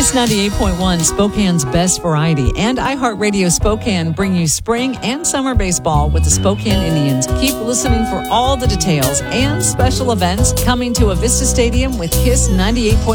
Kiss 98.1, Spokane's best variety, and iHeartRadio Spokane bring you spring and summer baseball with the Spokane Indians. Keep listening for all the details and special events coming to Avista Stadium with Kiss 98.1.